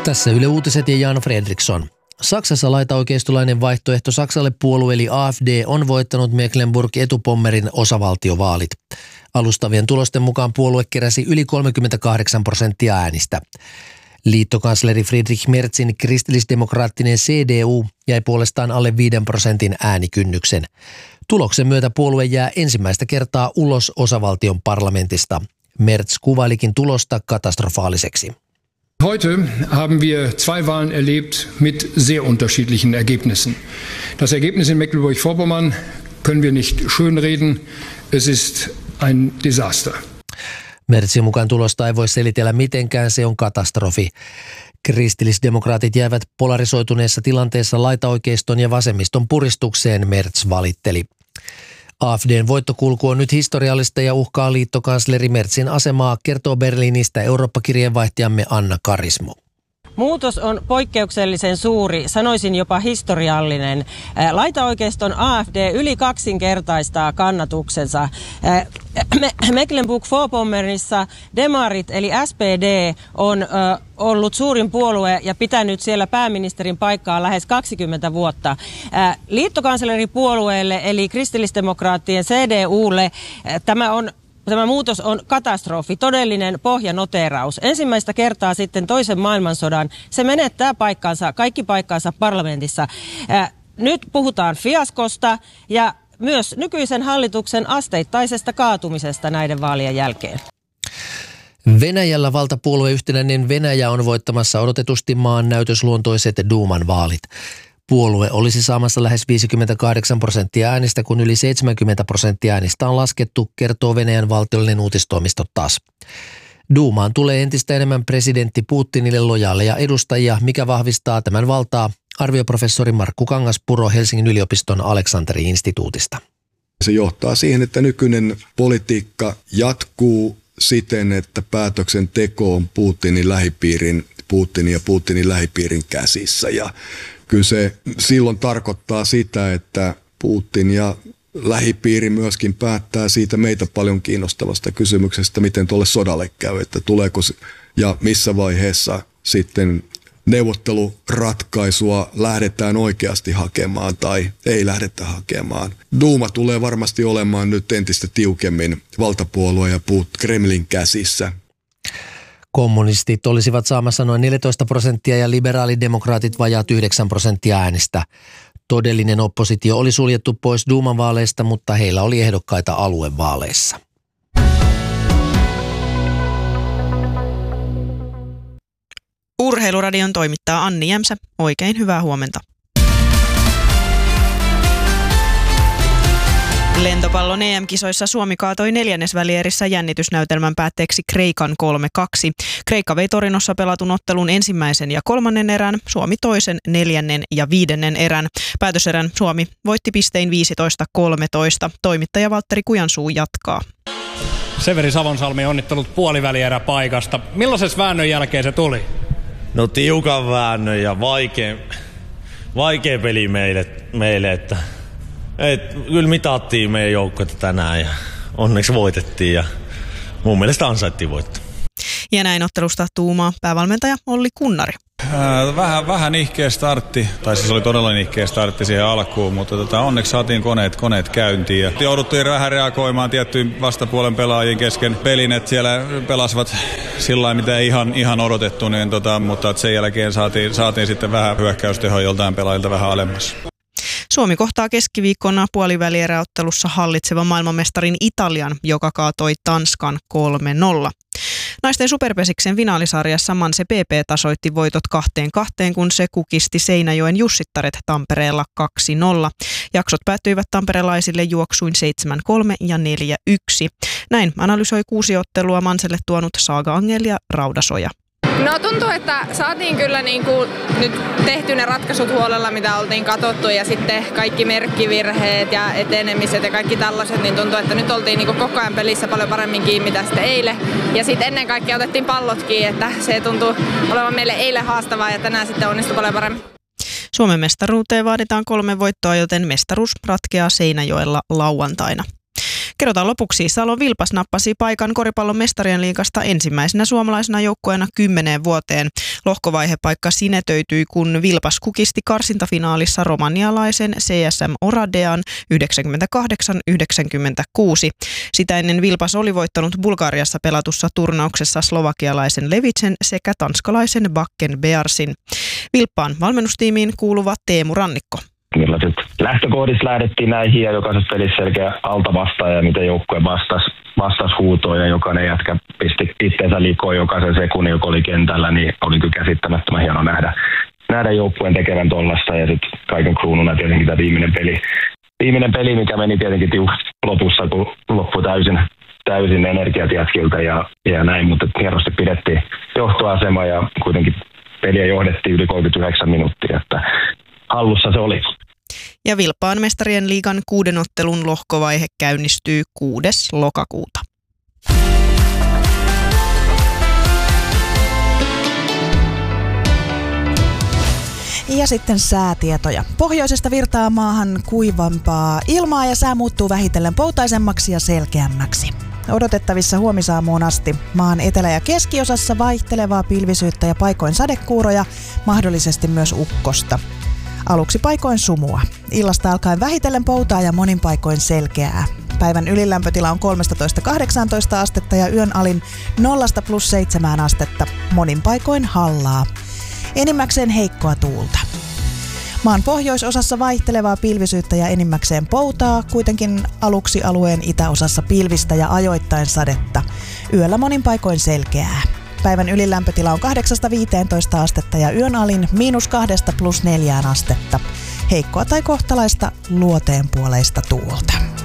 Tässä Yle Uutiset ja Jan Fredriksson. Saksassa laitaoikeistolainen vaihtoehto Saksalle puolue eli AfD on voittanut Mecklenburg-Etupommerin osavaltiovaalit. Alustavien tulosten mukaan puolue keräsi yli 38% äänistä. Liittokansleri Friedrich Merzin kristillisdemokraattinen CDU jäi puolestaan alle 5% äänikynnyksen. Tuloksen myötä puolue jää ensimmäistä kertaa ulos osavaltion parlamentista. Merz kuvailikin tulosta katastrofaaliseksi. Heute haben wir zwei Wahlen erlebt mit sehr unterschiedlichen Ergebnissen. Das Ergebnis in Mecklenburg-Vorpommern können wir nicht schönreden. Es ist ein Desaster. Merzin mukaan tulosta ei voi selitellä mitenkään, se on katastrofi. Kristillisdemokraatit jäävät polarisoituneessa tilanteessa laitaoikeiston ja vasemmiston puristukseen, Merz valitteli. AfDn voittokulku on nyt historiallista ja uhkaa liittokansleri Merzin asemaa, kertoo Berliinistä Eurooppa-kirjeenvaihtajamme Anna Karismo. Muutos on poikkeuksellisen suuri, sanoisin jopa historiallinen. Laitaoikeiston AfD yli kaksinkertaistaa kannatuksensa. Mecklenburg-Vorpommernissa demarit eli SPD on ollut suurin puolue ja pitänyt siellä pääministerin paikkaa lähes 20 vuotta. Liittokansleripuolueelle eli kristillisdemokraattien CDUlle Tämä muutos on katastrofi, todellinen pohjanoteeraus. Ensimmäistä kertaa sitten toisen maailmansodan se menettää kaikki paikkansa parlamentissa. Nyt puhutaan fiaskosta ja myös nykyisen hallituksen asteittaisesta kaatumisesta näiden vaalien jälkeen. Venäjällä valtapuolue Yhtenäinen Venäjä on voittamassa odotetusti maan näytösluontoiset Duuman vaalit. Puolue olisi saamassa lähes 58% äänistä, kun yli 70% äänistä on laskettu, kertoo Venäjän valtiollinen uutistoimisto TASS. Duumaan tulee entistä enemmän presidentti Putinille lojaaleja edustajia, mikä vahvistaa tämän valtaa, arvioprofessori Markku Kangaspuro Helsingin yliopiston Aleksanteri-instituutista. Se johtaa siihen, että nykyinen politiikka jatkuu siten, että päätöksenteko on Putinin lähipiirin käsissä ja kyllä se silloin tarkoittaa sitä, että Putin ja lähipiiri myöskin päättää siitä meitä paljon kiinnostavasta kysymyksestä, miten tuolle sodalle käy, että tuleeko ja missä vaiheessa sitten neuvotteluratkaisua lähdetään oikeasti hakemaan tai ei lähdetä hakemaan. Duuma tulee varmasti olemaan nyt entistä tiukemmin valtapuolue ja Kremlin käsissä. Kommunistit olisivat saamassa noin 14% ja liberaalidemokraatit vajaat 9% äänistä. Todellinen oppositio oli suljettu pois Duuman vaaleista, mutta heillä oli ehdokkaita aluevaaleissa. Urheiluradion toimittaa Anni Jämsä. Oikein hyvää huomenta. Lentopallon EM-kisoissa Suomi kaatoi neljännesvälierissä jännitysnäytelmän päätteeksi Kreikan 3-2. Kreikka vei Torinossa pelatun ottelun ensimmäisen ja kolmannen erän, Suomi toisen, neljännen ja viidennen erän. Päätöserän Suomi voitti pistein 15-13. Toimittaja Valtteri Kujansuu jatkaa. Severi Savonsalmi onnittelut puolivälieräpaikasta. Millaisen väännön jälkeen se tuli? No tiukan väännön ja vaikea peli meille että kyllä mitattiin meidän joukkuetta tänään ja onneksi voitettiin ja mun mielestä ansaittiin voittaa. Ja näin ottelusta tuumaa päävalmentaja Olli Kunnari. Vähän nihkeä startti, tai siis oli todella nihkeä startti siihen alkuun, mutta onneksi saatiin koneet käyntiin. Ja jouduttiin vähän reagoimaan tiettyyn vastapuolen pelaajien kesken pelin, että siellä pelasivat sillä lailla, mitä ei ihan odotettu, niin mutta sen jälkeen saatiin sitten vähän hyökkäystehoa joltain pelaajilta vähän alemmas. Suomi kohtaa keskiviikkona puolivälieräottelussa hallitsevan maailmanmestarin Italian, joka kaatoi Tanskan 3-0. Naisten superpesiksen finaalisarjassa Manse PP tasoitti voitot 2-2, kun se kukisti Seinäjoen Jussittaret Tampereella 2-0. Jaksot päättyivät tamperelaisille juoksuin 7-3 ja 4-1. Näin analysoi 6 ottelua Manselle tuonut Saaga Angel ja Raudasoja. No tuntuu, että saatiin kyllä nyt tehty ne ratkaisut huolella, mitä oltiin katsottu ja sitten kaikki merkkivirheet ja etenemiset ja kaikki tällaiset, niin tuntuu, että nyt oltiin koko ajan pelissä paljon paremmin kiinni mitä sitten eilen. Ja sitten ennen kaikkea otettiin pallotkin, että se tuntuu olevan meille eilen haastavaa ja tänään sitten onnistui paljon paremmin. Suomen mestaruuteen vaaditaan 3 voittoa, joten mestaruus ratkeaa Seinäjoella lauantaina. Kerrotaan lopuksi, Salon Vilpas nappasi paikan koripallon mestarien liigasta ensimmäisenä suomalaisena joukkueena 10 vuoteen. Lohkovaihepaikka sinetöityi, kun Vilpas kukisti karsintafinaalissa romanialaisen CSM Oradean 98-96. Sitä ennen Vilpas oli voittanut Bulgariassa pelatussa turnauksessa slovakialaisen Levitsen sekä tanskalaisen Bakken Bearsin. Vilppaan valmennustiimiin kuuluva Teemu Rannikko. Millaiset lähtökohdissa lähdettiin näihin ja jokaisessa pelissä selkeä alta vastaan ja miten joukkue vastasi huutoon ja jokainen jätkä pisti itseensä likoon jokaisen sekunnin, joka oli kentällä, niin oli kyllä käsittämättömän hieno nähdä joukkueen tekevän tollasta ja sitten kaiken kruununa tietenkin tämä viimeinen peli, mikä meni tietenkin lopussa, kun loppui täysin energiat jätkiltä ja näin, mutta hienosti pidettiin johtoasema ja kuitenkin peliä johdettiin yli 39 minuuttia, että hallussa se oli. Ja Vilppaan mestarien liigan 6 ottelun lohkovaihe käynnistyy 6. lokakuuta. Ja sitten säätietoja. Pohjoisesta virtaa maahan kuivampaa ilmaa ja sää muuttuu vähitellen poutaisemmaksi ja selkeämmäksi. Odotettavissa huomisaamuun asti maan etelä- ja keskiosassa vaihtelevaa pilvisyyttä ja paikoin sadekuuroja, mahdollisesti myös ukkosta. Aluksi paikoin sumua. Illasta alkaen vähitellen poutaa ja monin paikoin selkeää. Päivän ylilämpötila on 13-18 astetta ja yön alin 0-+7 astetta. Monin paikoin hallaa. Enimmäkseen heikkoa tuulta. Maan pohjoisosassa vaihtelevaa pilvisyyttä ja enimmäkseen poutaa, kuitenkin aluksi alueen itäosassa pilvistä ja ajoittain sadetta. Yöllä monin paikoin selkeää. Päivän ylilämpötila on 8-15 astetta ja yön alin -2 +4 astetta. Heikkoa tai kohtalaista luoteenpuoleista tuulta.